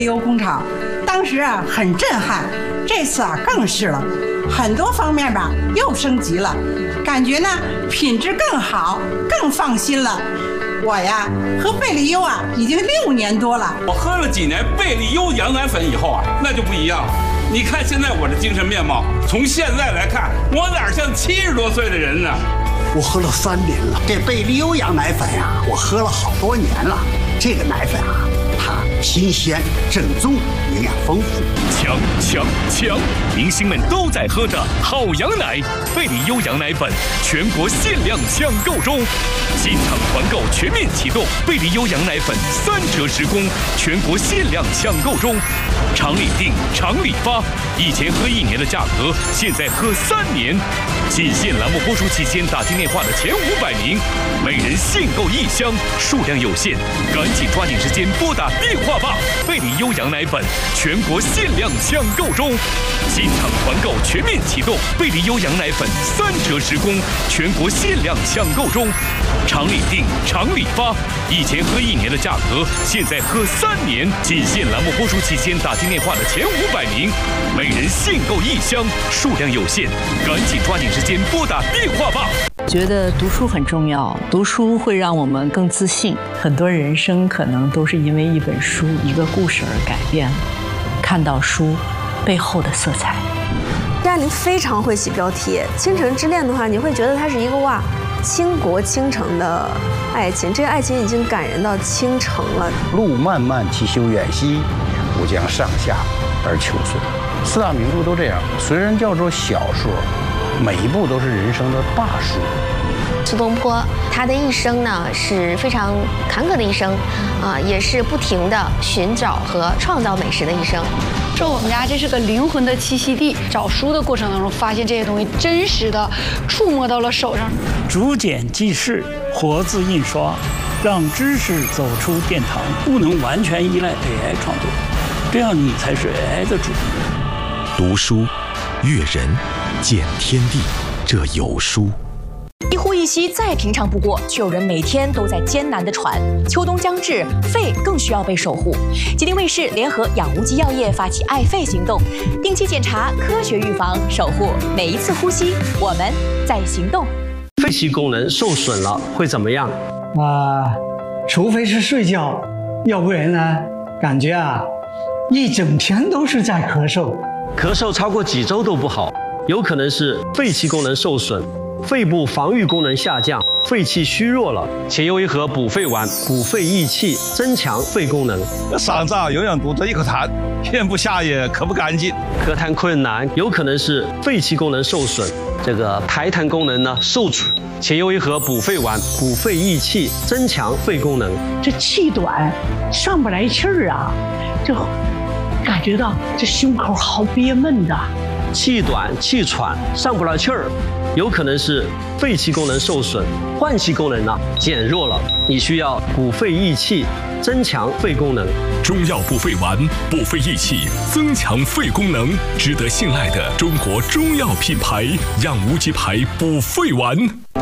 油工厂，当时啊很震撼，这次啊更是了，很多方面吧又升级了，感觉呢品质更好，更放心了。我呀喝贝利优啊已经6年多了， 我喝了几年贝利优羊奶粉以后啊，那就不一样了。你看现在我的精神面貌，从现在来看，我哪像70多岁的人呢？ 我喝了3年了，这贝利优羊奶粉呀，我喝了好多年了。这个奶粉啊，它新鲜、正宗，营养丰富。 强！明星们都在喝的好羊奶，贝利优羊奶粉全国限量抢购中，进场团购全面启动，贝利优羊奶粉3折10公，全国限量抢购中，厂里订，厂里发，以前喝1年的价格，现在喝3年。仅限栏目播出期间打进电话的前500名，每人限购1箱，数量有限，赶紧抓紧时间拨打电话吧！贝利优羊奶粉全国限量抢购中，进场团购全面启动，贝利优羊奶粉3折10公，全国限量抢购中，厂里订，厂里发，以前喝1年的价格，现在喝3年，仅限栏目播出期间打进电话的前500名，每人限购1箱，数量有限，赶紧抓紧时间拨打电话吧！ 觉得读书很重要，读书会让我们更自信。很多人生可能都是因为一本书、一个故事而改变了。看到书背后的色彩。 张爱玲非常会起标题，《倾城之恋》的话，你会觉得它是一个哇，倾国倾城的爱情。这个爱情已经感人到倾城了。 路漫漫其修远兮，吾将上下而求索。4大名著都这样，虽然叫做小说，每一部都是人生的大书。 苏东坡他的一生呢是非常坎坷的一生，也是不停的寻找和创造美食的一生。 说我们家这是个灵魂的栖息地，找书的过程当中发现这些东西真实的触摸到了手上。 逐简记事，活字印刷，让知识走出殿堂，不能完全依赖 AI 创作，这样你才是 AI 的主人。 读书阅人见天地，这有书。 一呼一吸再平常不过，却有人每天都在艰难地喘。秋冬将至，肺更需要被守护。吉林卫视联合养无极药业发起爱肺行动，定期检查，科学预防，守护每一次呼吸。我们在行动。 肺气功能受损了会怎么样？ 除非是睡觉，要不然呢，感觉一整天都是在咳嗽。 咳嗽超过几周都不好，有可能是肺气功能受损。肺部防御功能下降，肺气虚弱了，且用一盒补肺丸，补肺益气，增强肺功能。 嗓子永远堵着一口痰，咽不下也咳不干净， 咳痰困难，有可能是肺气功能受损，这个排痰功能呢受阻，且用一盒补肺丸，补肺益气，增强肺功能。 这气短，上不来气儿啊，就感觉到这胸口好憋闷的。 气短气喘上不来气儿，有可能是肺气功能受损，换气功能减弱了，你需要补肺益气，增强肺功能。 中药补肺丸，补肺益气，增强肺功能，值得信赖的中国中药品牌养无极牌补肺丸。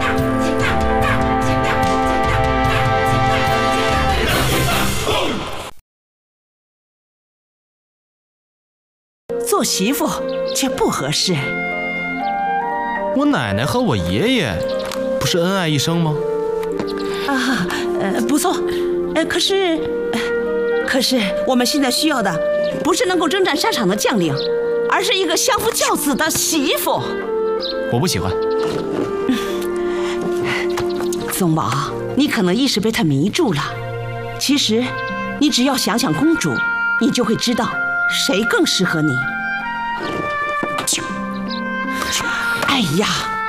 做媳妇却不合适。 我奶奶和我爷爷不是恩爱一生吗？ 不错，可是我们现在需要的不是能够征战沙场的将领，而是一个相夫教子的媳妇。 我不喜欢。 宗宝，你可能一时被他迷住了，其实你只要想想公主，你就会知道谁更适合你。哎呀，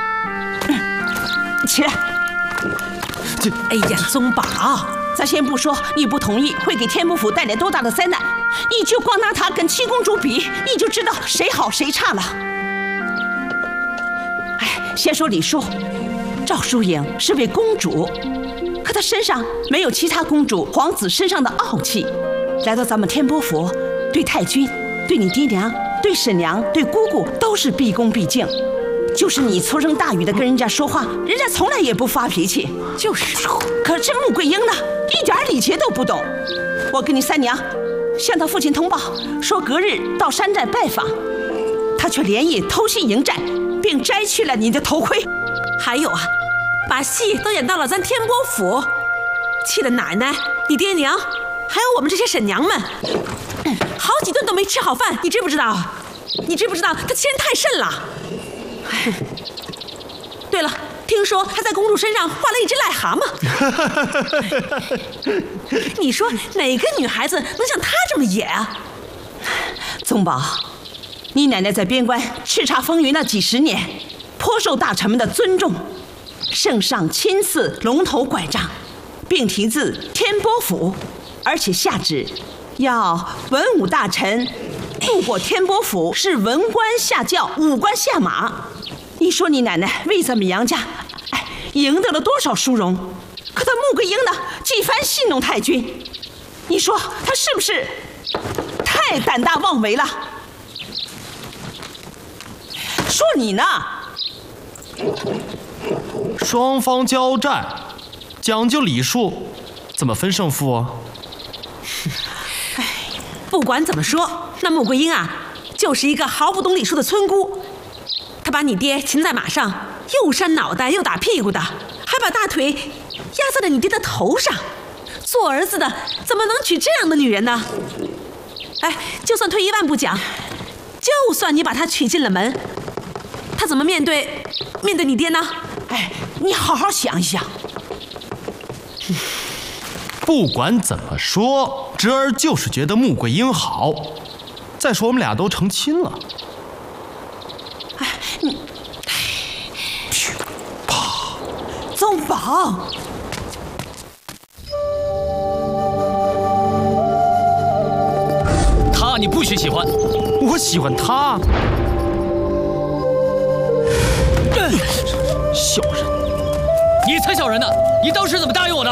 起来！哎呀，宗宝，咱先不说你不同意会给天目府带来多大的灾难，你就光拿她跟七公主比，你就知道谁好谁差了。哎，先说李叔，赵淑颖是位公主，可她身上没有其他公主皇子身上的傲气，来到咱们天波府，对太君、对你爹娘、对婶娘、对姑姑都是毕恭毕敬。就是你粗声大语的跟人家说话，人家从来也不发脾气。就是，可这穆桂英呢，一点礼节都不懂。我跟你三娘向他父亲通报，说隔日到山寨拜访，他却连夜偷袭营寨，并摘去了你的头盔。 还有啊，把戏都演到了咱天波府，气得奶奶、你爹娘，还有我们这些婶娘们，好几顿都没吃好饭，你知不知道？你知不知道他欺人太甚了？对了，听说还在公主身上画了一只癞蛤蟆。你说哪个女孩子能像她这么野啊？ 宗保，你奶奶在边关叱咤风云那几十年，颇受大臣们的尊重。圣上亲赐龙头拐杖，并题字天波府，而且下旨要文武大臣路过天波府，是文官下轿，武官下马。你说你奶奶为咱们杨家，赢得了多少殊荣？可他穆桂英呢，几番戏弄太君，你说他是不是太胆大妄为了？说你呢？ 双方交战，讲究礼数，怎么分胜负啊？ 不管怎么说，那穆桂英啊，就是一个毫不懂礼数的村姑。她把你爹擒在马上，又扇脑袋又打屁股的，还把大腿压在了你爹的头上。做儿子的怎么能娶这样的女人呢？就算退一万步讲，就算你把她娶进了门，她怎么面对你爹呢？ 你好好想一想。 不管怎么说，侄儿就是觉得穆桂英好。再说我们俩都成亲了。 宗保， 他你不许喜欢，我喜欢他。小人， 你才小人呢！你当时怎么答应我的？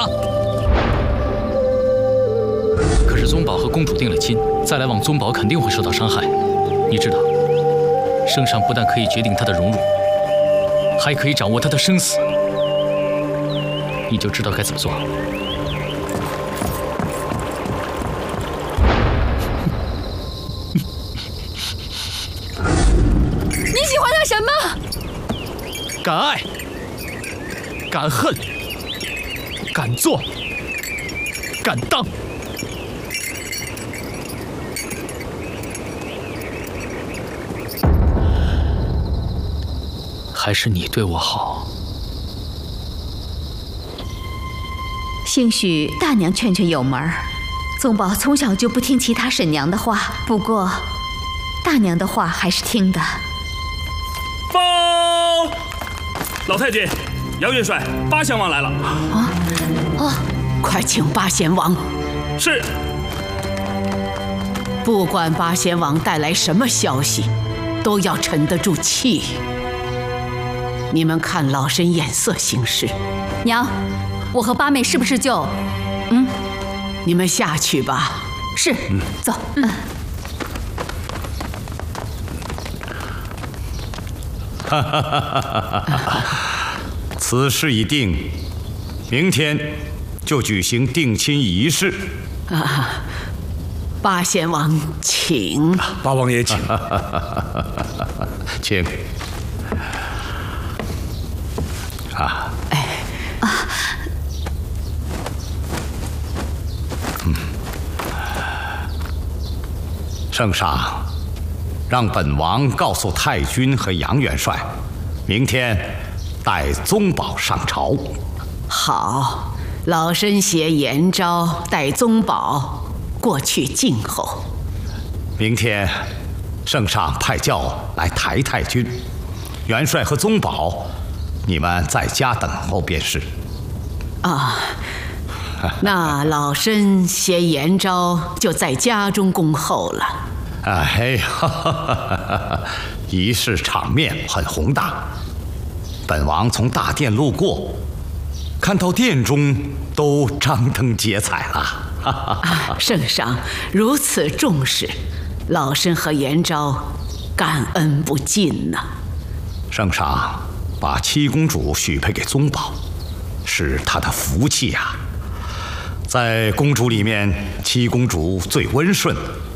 可是宗保和公主定了亲，再来往宗保肯定会受到伤害。你知道，圣上不但可以决定他的荣辱，还可以掌握他的生死。你就知道该怎么做。 你喜欢他什么？ 敢爱，敢恨，敢做，敢当。 还是你对我好。 兴许大娘劝劝有门儿，宗保从小就不听其他婶娘的话，不过大娘的话还是听的。 报，老太君，杨元帅，八贤王来了。 快请八贤王。 是。 不管八贤王带来什么消息，都要沉得住气。你们看老身眼色行事。 娘，我和八妹是不是就…… 你们下去吧。 是，走。 此事已定，明天就举行定亲仪式。 八贤王请。 八王爷请。请。圣上，让本王告诉太君和杨元帅，明天带宗保上朝。 好，老身携延昭带宗保过去静候。 明天，圣上派轿来抬太君，元帅和宗保，你们在家等候便是。 那老身携延昭就在家中恭候了。 仪式场面很宏大。本王从大殿路过，看到殿中都张灯结彩了。 圣上如此重视，老身和延昭感恩不尽呐。 圣上把七公主许配给宗保，是他的福气呀。 在公主里面，七公主最温顺，